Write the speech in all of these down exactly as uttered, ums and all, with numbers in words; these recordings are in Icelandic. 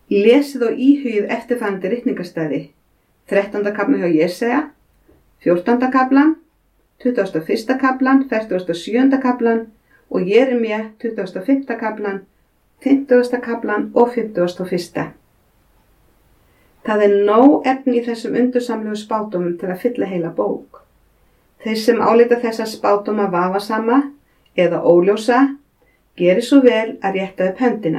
Lesið og íhugið eftirfarandi ritningarstaði: þrettánda kafli hjá Jesaja, fjórtánda kaflan, tuttugasta og fyrsta kaflan, fertugasta og sjöunda kaflan og Jeremía, tuttugasta og fimmta kaflan, fimmtugasta kaflan og fimmtugasta og fyrsta. Það er nóg efni í þessum undursamlegu spádómum til að fylla heila bók. Þeir sem álíta þessa spádóma vafasama eða óljósa, geri svo vel að rétta upp höndina.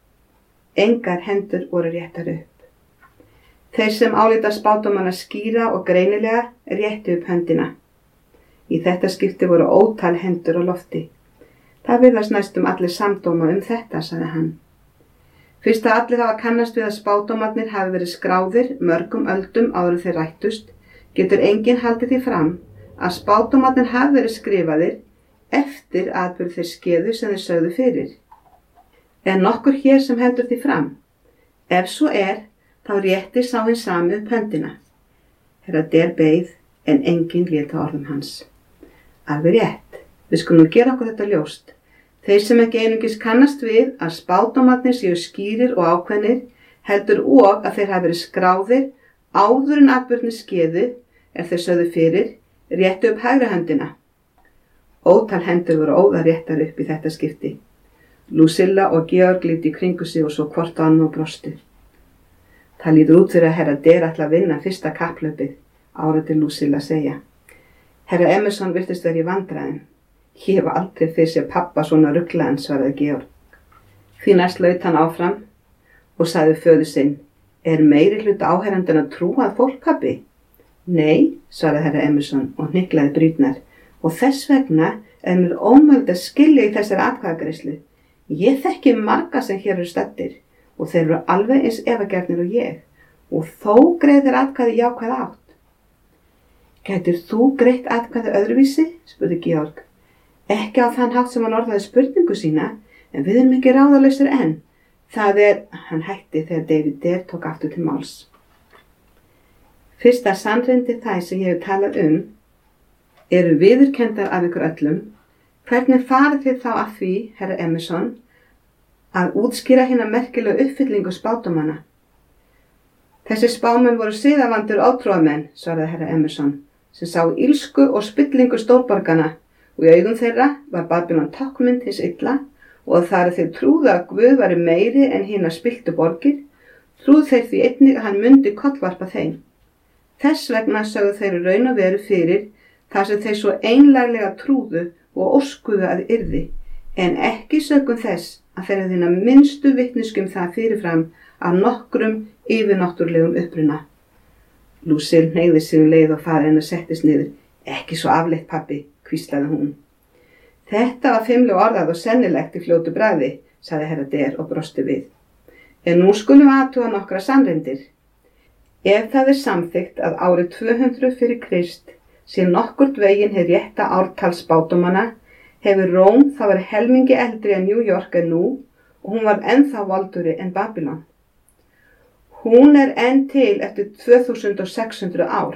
Engar hendur voru réttar upp. Þeir sem álíta spádómana skýra og greinilega réttu upp höndina. Í þetta skipti voru ótal hendur á lofti. Það virðast næstum allir samdóma um þetta, sagði hann. Fyrst að allir hafa kannast við að spádómarnir hafi verið skráðir mörgum öldum áður en þeir rættust, getur enginn haldið því fram að spádómarnir hafi verið skrifaðir eftir atburð þeir skeðu sem þeir sögðu fyrir. Er nokkur hér sem heldur því fram? Ef svo er, þá rétti sá hinn sami upp höndina. Herra Der beið, en enginn lét á orðum hans. Alveg rétt, við skulum nú gera okkur þetta ljóst. Þeir sem ekki einungis kannast við að spádómarnir séu skýrir og ákveðnir, heldur og að þeir hafi verið skráðir áður en atburðirnir skeðu, ef þeir sögðu fyrir, réttu upp hægri höndina. Ótal hendur voru óðar réttar upp í þetta skipti. Lucilla og Georg líti í kringu sig og svo hvort á annað og brostu. Það lítur út fyrir að herra Der ætla að vinna fyrsta kapphlaupið, áræddi Lucilla að segja. Herra Emerson virtist vera í vandræðum. Ég hef aldrei fyrir sér pappa svona ruglaðan, svaraði Georg. Því næst laut hann áfram og sagði föður sinn: Er meiri hluta áheyrandinn að trúa að fólk pabbi? Nei, svaraði herra Emerson og hnyklaði brýnnar, og þess vegna er mér ómögulegt að skilja í þessari atkvæðagreiðslu. Ég þekki marga sem hér eru staddir og þeir eru alveg eins efagjarnir og ég, og þó greiðir atkvæði jákvæð átt. Gætir þú greitt atkvæði öðruvísi? Spurði Georg. Ekki á þann hátt sem hann orðaði spurningu sína, en við erum ekki ráðalausir enn. Það er, hann hætti þegar David Der tók aftur til máls. Fyrsta sannreyndi það sem ég hef talað um eru viðurkenndar af ykkur öllum. Hvernig farið þið þá að því, herra Emerson, að útskýra hina merkilegu uppfyllingu spádómanna? Þessi spámenn voru siðavandur ótrúamenn, svaraði herra Emerson, sem sá ílsku og spillingu stórborgana, og í augum þeirra var Babylon táknmynd hins illa, og þar þeir trúðu að Guð væri meiri en hinar spilltu borgir, trúðu þeir því einnig að hann mundi kollvarpa þeim. Þess vegna sögðu þeir í raun og veru fyrir þar sem þeir svo einlaglega trúðu og óskuðu að yrði, en ekki sögum þess að þeir hefðu hina minnstu vitneskju um það fyrirfram af nokkrum yfirnáttúrlegum uppruna. Lucille hneigði sig um leið og faðir hennar settist niður. Ekki svo afleitt, pabbi, hvíslaði hún. Þetta var fimmlega orðað og sennilegt í fljótu bragði, sagði herra Der og brosti við. En nú skulum við athuga nokkra sannreindir. Ef það er samþykkt að árið tvö hundruð fyrir Krist sé nokkurt veginn hið rétta ártal spádómanna, hefur Róm þá verið helmingi eldri en New York en nú og hún var ennþá voldugri en Babylon. Hún er enn til eftir tvö þúsund og sex hundruð ár.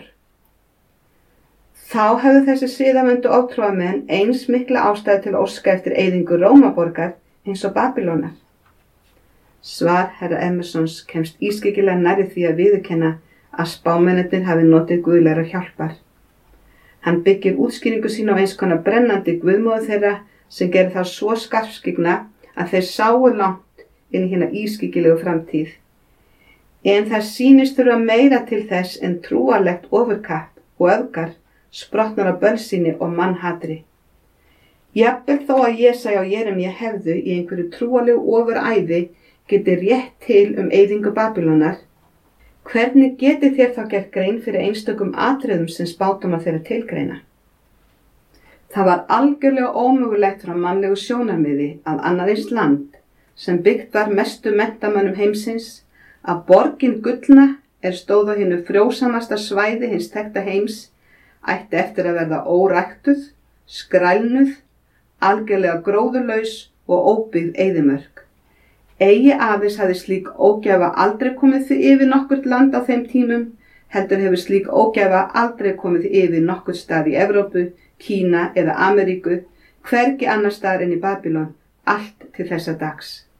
Þá hefðu þessi siðavöndu ótrúamenn eins mikla ástæðu til að óska eftir eyðingu Rómaborgar eins og Babylónar. Svar herra Emersons kemst ískyggilega nærri því að viðurkenna að spámennirnir hafi notið guðlegrar hjálpar. Hann byggir útskýringu sína á eins konar brennandi guðmóðu þeirra sem gerir þá svo skarpskyggna að þeir sáu langt inn í hina ískyggilegu framtíð. En það sýnist þurfa meira til þess en trúarlegt ofurkapp og öfgar sprottnar af bölsýni og mannhatri. Jafnvel þó að Jesaja og Jeremía hefðu í einhverju trúarlegu ofuræði geti rétt til um eyðingu Babylónar, hvernig geti þér þá gert grein fyrir einstökum atriðum sem spádómar þeirra tilgreina? Það var algjörlega ómögulegt frá mannlegu sjónarmiði að annað eins land, sem byggt var mestu menntamönnum heimsins, að borgin gullna er stóð á hinu frjósamasta svæði hins þekkta heims, ætti eftir að verða óræktuð, skrælnuð, algjörlega gróðurlaus og óbyggð eyðimörk. Eigi aðeins hafði slík ógæfa aldrei komið því yfir nokkurt land á þeim tímum, heldur hefur slík ógæfa aldrei komið því yfir nokkurt stað í Evrópu, Kína eða Ameríku, hvergi annar staðar en í Babylon, allt til þessa dags.